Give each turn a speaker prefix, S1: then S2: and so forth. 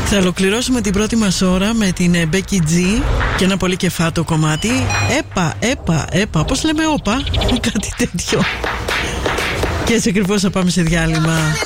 S1: Θα ολοκληρώσουμε την πρώτη μας ώρα με την Becky G και ένα πολύ κεφάτο κομμάτι. Έπα, πώς λέμε όπα, κάτι τέτοιο. Και έτσι ακριβώς θα πάμε σε διάλειμμα.